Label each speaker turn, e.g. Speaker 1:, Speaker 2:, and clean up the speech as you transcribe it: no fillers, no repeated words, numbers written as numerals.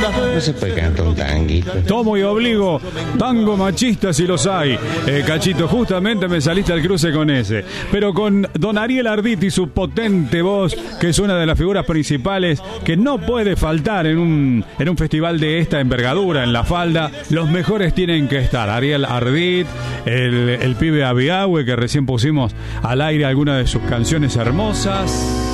Speaker 1: No se puede cantar un tanguito.
Speaker 2: Tomo y obligo, tango machista si los hay. Cachito, justamente me saliste al cruce con ese. Pero con don Ariel Arditi y su potente voz, que es una de las figuras principales que no puede faltar en un festival de esta envergadura, en La Falda, los mejores tienen que estar. Ariel Ardit, el pibe Abiahue, que recién pusimos al aire algunas de sus canciones hermosas.